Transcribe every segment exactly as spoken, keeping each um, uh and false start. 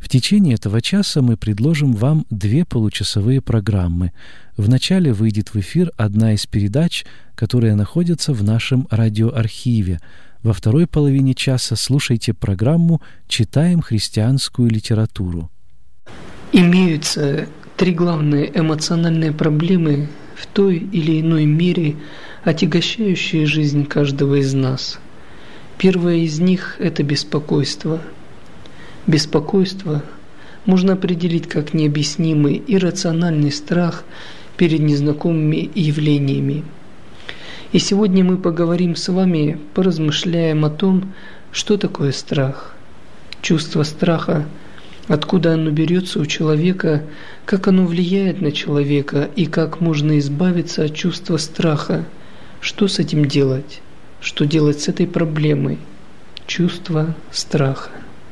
В течение этого часа мы предложим вам две получасовые программы. Вначале выйдет в эфир одна из передач, которая находится в нашем радиоархиве. Во второй половине часа слушайте программу «Читаем христианскую литературу». Имеются три главные эмоциональные проблемы в той или иной мере, отягощающие жизнь каждого из нас. Первая из них – это беспокойство. Беспокойство можно определить как необъяснимый иррациональный страх перед незнакомыми явлениями. И сегодня мы поговорим с вами, поразмышляем о том, что такое страх. Чувство страха, откуда оно берется у человека, как оно влияет на человека и как можно избавиться от чувства страха, что с этим делать, что делать с этой проблемой, чувство страха.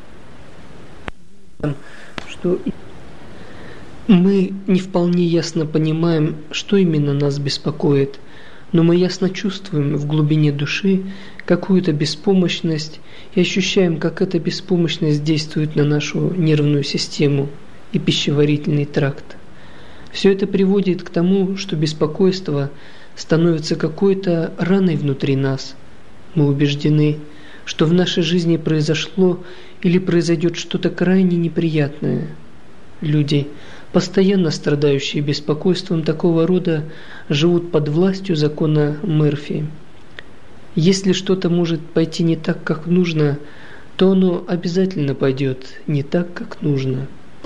Что мы не вполне ясно понимаем, что именно нас беспокоит, но мы ясно чувствуем в глубине души какую-то беспомощность и ощущаем, как эта беспомощность действует на нашу нервную систему и пищеварительный тракт. Все это приводит к тому, что беспокойство становится какой-то раной внутри нас. Мы убеждены, что в нашей жизни произошло или произойдет что-то крайне неприятное. Люди, постоянно страдающие беспокойством такого рода, живут под властью закона Мерфи. Если что-то может пойти не так, как нужно, то оно обязательно пойдет не так, как нужно.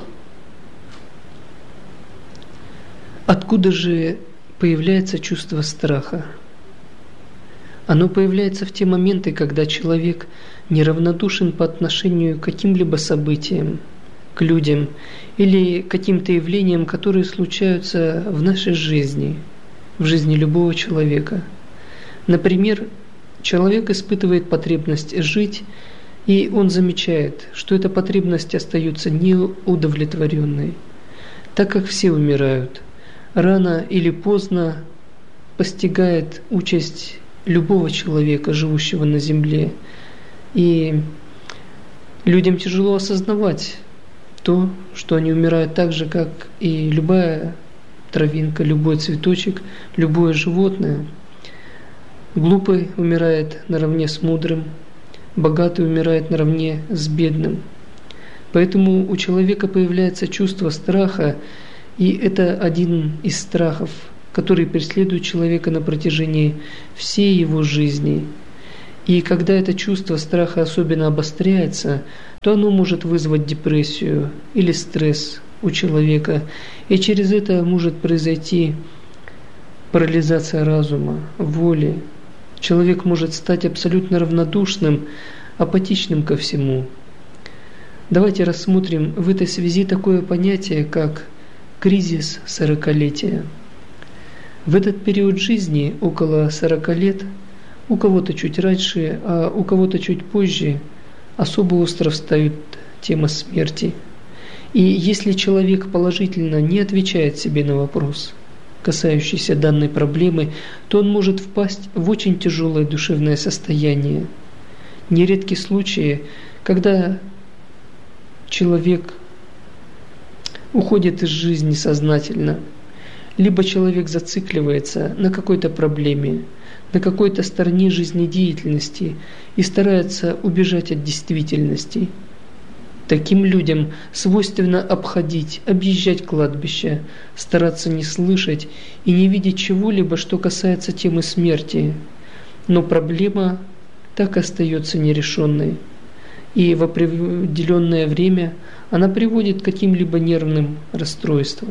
Откуда же появляется чувство страха? Оно появляется в те моменты, когда человек неравнодушен по отношению к каким-либо событиям, к людям или каким-то явлениям, которые случаются в нашей жизни, в жизни любого человека. Например, человек испытывает потребность жить, и он замечает, что эта потребность остается неудовлетворенной. Так как все умирают, рано или поздно постигает участь любого человека, живущего на земле. И людям тяжело осознавать то, что они умирают так же, как и любая травинка, любой цветочек, любое животное. Глупый умирает наравне с мудрым, богатый умирает наравне с бедным. Поэтому у человека появляется чувство страха, и это один из страхов, который преследует человека на протяжении всей его жизни. И когда это чувство страха особенно обостряется, то оно может вызвать депрессию или стресс у человека, и через это может произойти парализация разума, воли. Человек может стать абсолютно равнодушным, апатичным ко всему. Давайте рассмотрим в этой связи такое понятие, как кризис сорокалетия. В этот период жизни, около сорока лет, у кого-то чуть раньше, а у кого-то чуть позже, особо остро встает тема смерти. И если человек положительно не отвечает себе на вопрос, касающийся данной проблемы, то он может впасть в очень тяжелое душевное состояние. Нередки случаи, когда человек уходит из жизни сознательно, либо человек зацикливается на какой-то проблеме, на какой-то стороне жизнедеятельности и старается убежать от действительности. Таким людям свойственно обходить, объезжать кладбище, стараться не слышать и не видеть чего-либо, что касается темы смерти. Но проблема так остается нерешенной, и в определенное время она приводит к каким-либо нервным расстройствам.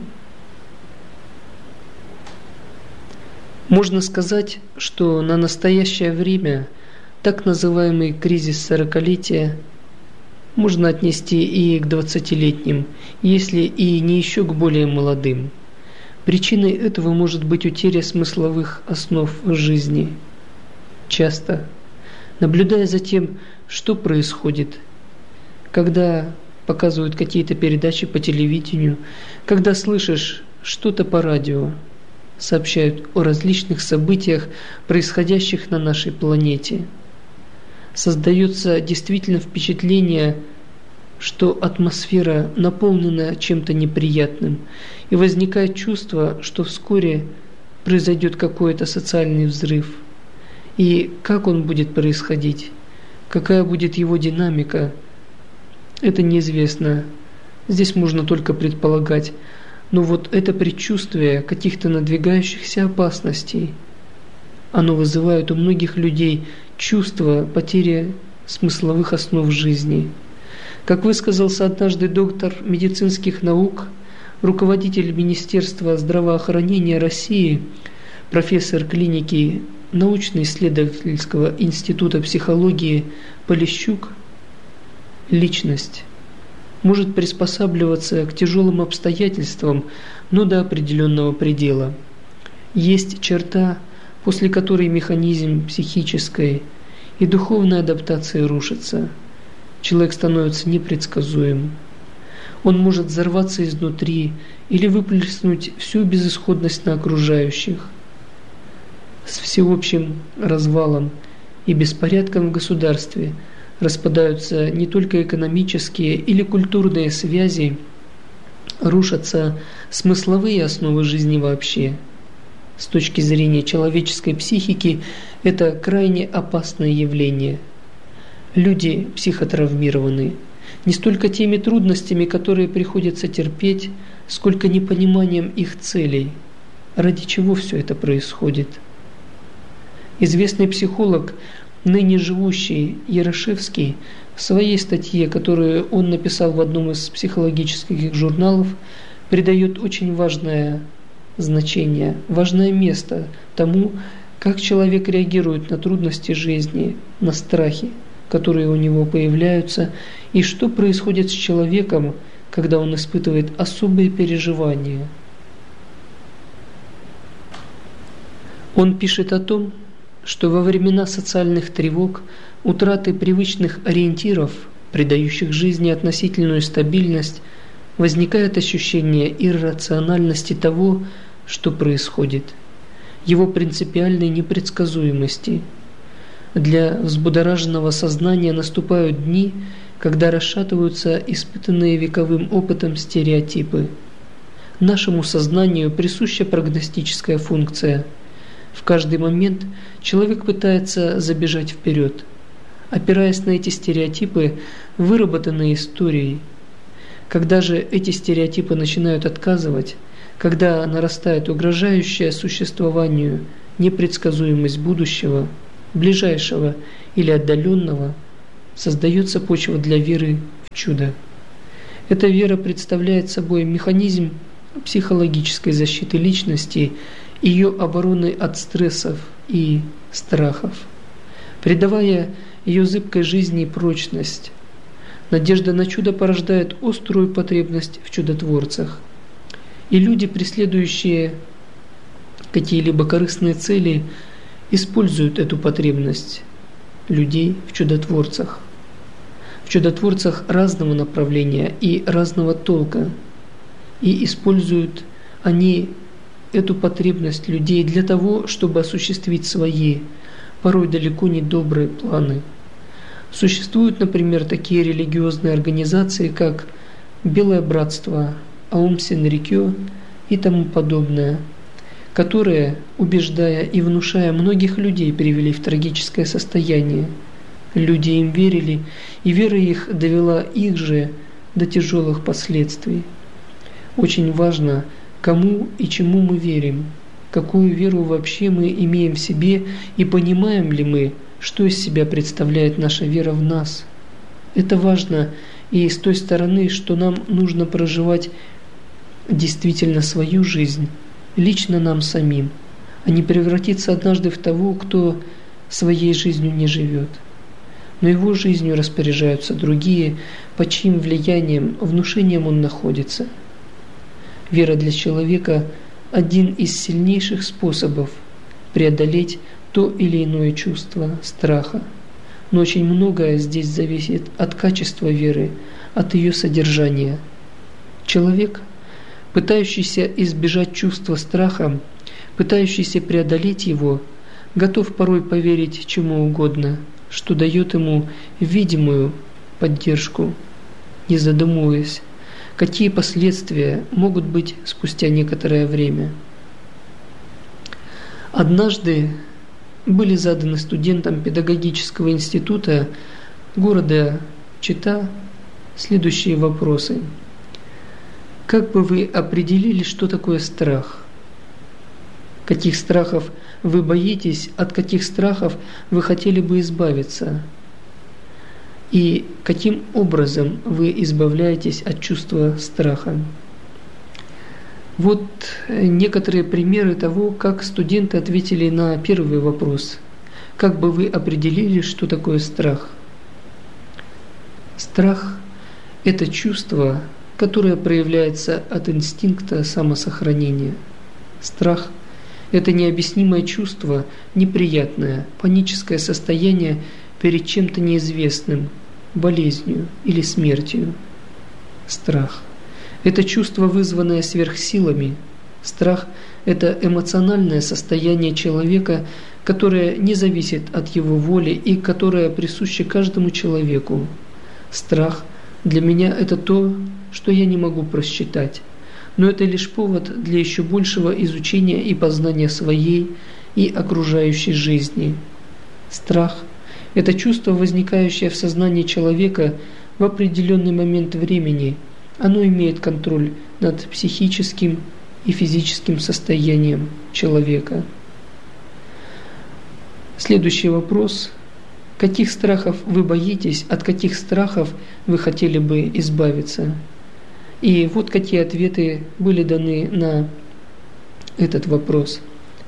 Можно сказать, что на настоящее время так называемый кризис сорокалетия можно отнести и к двадцатилетним, если и не еще к более молодым. Причиной этого может быть утеря смысловых основ жизни. Часто, наблюдая за тем, что происходит, когда показывают какие-то передачи по телевидению, когда слышишь что-то по радио, сообщают о различных событиях, происходящих на нашей планете. Создается действительно впечатление что атмосфера наполнена чем-то неприятным, и возникает чувство, что вскоре произойдет какой-то социальный взрыв. И как он будет происходить, какая будет его динамика, это неизвестно. Здесь можно только предполагать. Но вот это предчувствие каких-то надвигающихся опасностей, оно вызывает у многих людей чувство потери смысловых основ жизни. Как высказался однажды доктор медицинских наук, руководитель Министерства здравоохранения России, профессор клиники научно-исследовательского института психологии Полищук, личность может приспосабливаться к тяжелым обстоятельствам, но до определенного предела. Есть черта, после которой механизм психической и духовной адаптации рушится. Человек становится непредсказуем. Он может взорваться изнутри или выплеснуть всю безысходность на окружающих. С всеобщим развалом и беспорядком в государстве распадаются не только экономические или культурные связи, рушатся смысловые основы жизни вообще. С точки зрения человеческой психики это крайне опасное явление. Люди психотравмированы не столько теми трудностями, которые приходится терпеть, сколько непониманием их целей, ради чего все это происходит. Известный психолог, ныне живущий Ярошевский, в своей статье, которую он написал в одном из психологических журналов, придает очень важное значение, важное место тому, как человек реагирует на трудности жизни, на страхи, которые у него появляются, и что происходит с человеком, когда он испытывает особые переживания. Он пишет о том, что во времена социальных тревог, утраты привычных ориентиров, придающих жизни относительную стабильность, возникает ощущение иррациональности того, что происходит, его принципиальной непредсказуемости. Для взбудораженного сознания наступают дни, когда расшатываются испытанные вековым опытом стереотипы. Нашему сознанию присуща прогностическая функция. В каждый момент человек пытается забежать вперед, опираясь на эти стереотипы, выработанные историей. Когда же эти стереотипы начинают отказывать, когда нарастает угрожающая существованию непредсказуемость будущего, ближайшего или отдаленного, создается почва для веры в чудо. Эта вера представляет собой механизм психологической защиты личности, ее обороны от стрессов и страхов, придавая ее зыбкой жизни прочность. Надежда на чудо порождает острую потребность в чудотворцах. И люди, преследующие какие-либо корыстные цели, используют эту потребность людей в чудотворцах. В чудотворцах разного направления и разного толка. И используют они эту потребность людей для того, чтобы осуществить свои, порой далеко не добрые планы. Существуют, например, такие религиозные организации, как Белое Братство, Аум Синрикё и тому подобное, которые, убеждая и внушая многих людей, привели в трагическое состояние. Люди им верили, и вера их довела их же до тяжелых последствий. Очень важно, кому и чему мы верим, какую веру вообще мы имеем в себе и понимаем ли мы, что из себя представляет наша вера в нас. Это важно и с той стороны, что нам нужно проживать действительно свою жизнь, лично нам самим, а не превратиться однажды в того, кто своей жизнью не живет. Но его жизнью распоряжаются другие, под чьим влиянием, внушением он находится. Вера для человека – один из сильнейших способов преодолеть то или иное чувство страха. Но очень многое здесь зависит от качества веры, от ее содержания. Человек, пытающийся избежать чувства страха, пытающийся преодолеть его, готов порой поверить чему угодно, что дает ему видимую поддержку. не задумываясь, какие последствия могут быть спустя некоторое время. Однажды были заданы студентам педагогического института города Чита следующие вопросы. Как бы вы определили, что такое страх? Каких страхов вы боитесь, от каких страхов вы хотели бы избавиться? И каким образом вы избавляетесь от чувства страха? Вот некоторые примеры того, как студенты ответили на первый вопрос. Как бы вы определили, что такое страх? Страх – это чувство, которое проявляется от инстинкта самосохранения. Страх – это необъяснимое чувство, неприятное, паническое состояние перед чем-то неизвестным, болезнью или смертью. Страх – это чувство, вызванное сверхсилами. Страх – это эмоциональное состояние человека, которое не зависит от его воли и которое присуще каждому человеку. Страх для меня – это то, что я не могу просчитать, но это лишь повод для еще большего изучения и познания своей и окружающей жизни. Страх – это чувство, возникающее в сознании человека в определенный момент времени. Оно имеет контроль над психическим и физическим состоянием человека. Следующий вопрос. Каких страхов вы боитесь, от каких страхов вы хотели бы избавиться? И вот какие ответы были даны на этот вопрос.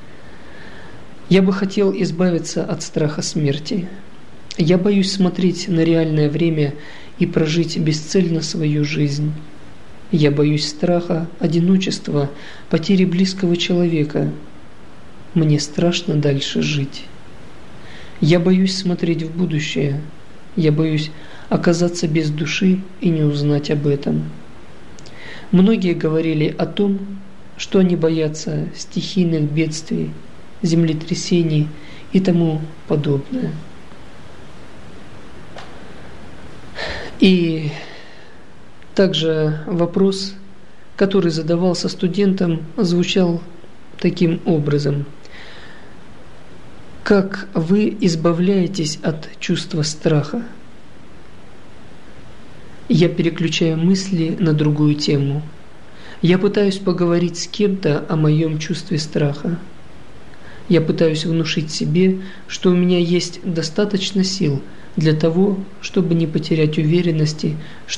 Я бы хотел избавиться от страха смерти. Я боюсь смотреть на реальное время и прожить бесцельно свою жизнь. Я боюсь страха, одиночества, потери близкого человека. Мне страшно дальше жить. Я боюсь смотреть в будущее. Я боюсь оказаться без души и не узнать об этом. Многие говорили о том, что они боятся стихийных бедствий, землетрясений и тому подобное. И также вопрос, который задавался студентам, звучал таким образом. Как вы избавляетесь от чувства страха? Я переключаю мысли на другую тему. Я пытаюсь поговорить с кем-то о моем чувстве страха. Я пытаюсь внушить себе, что у меня есть достаточно сил для того, чтобы не потерять уверенности,